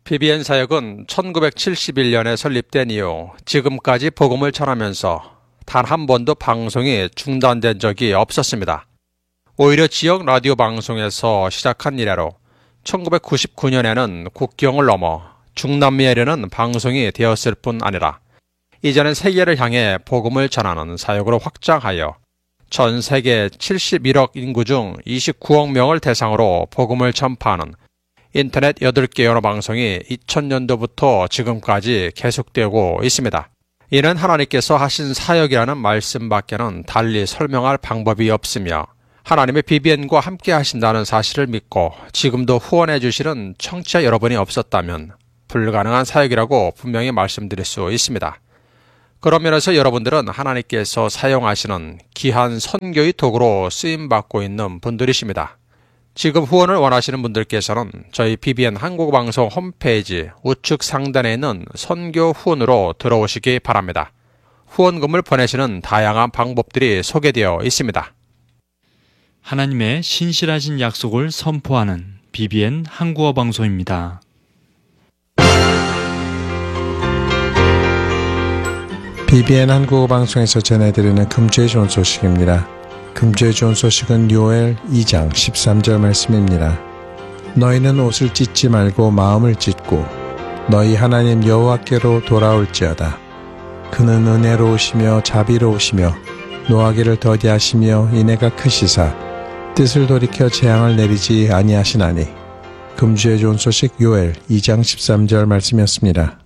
BBN 사역은 1971년에 설립된 이후 지금까지 복음을 전하면서 단 한 번도 방송이 중단된 적이 없었습니다. 오히려 지역 라디오 방송에서 시작한 이래로 1999년에는 국경을 넘어 중남미에 이르는 방송이 되었을 뿐 아니라 이제는 세계를 향해 복음을 전하는 사역으로 확장하여 전 세계 71억 인구 중 29억 명을 대상으로 복음을 전파하는 인터넷 8개 연어 방송이 2000년도부터 지금까지 계속되고 있습니다. 이는 하나님께서 하신 사역이라는 말씀밖에는 달리 설명할 방법이 없으며 하나님의 BBN과 함께 하신다는 사실을 믿고 지금도 후원해 주시는 청취자 여러분이 없었다면 불가능한 사역이라고 분명히 말씀드릴 수 있습니다. 그런 면에서 여러분들은 하나님께서 사용하시는 귀한 선교의 도구로 쓰임받고 있는 분들이십니다. 지금 후원을 원하시는 분들께서는 저희 BBN 한국어방송 홈페이지 우측 상단에 있는 선교 후원으로 들어오시기 바랍니다. 후원금을 보내시는 다양한 방법들이 소개되어 있습니다. 하나님의 신실하신 약속을 선포하는 BBN 한국어 방송입니다. BBN 한국어 방송에서 전해드리는 금주의 좋은 소식입니다. 금주의 좋은 소식은 요엘 2장 13절 말씀입니다. 너희는 옷을 찢지 말고 마음을 찢고 너희 하나님 여호와께로 돌아올지어다. 그는 은혜로우시며 자비로우시며 노하기를 더디하시며 인애가 크시사 뜻을 돌이켜 재앙을 내리지 아니하시나니. 금주의 좋은 소식 요엘 2장 13절 말씀이었습니다.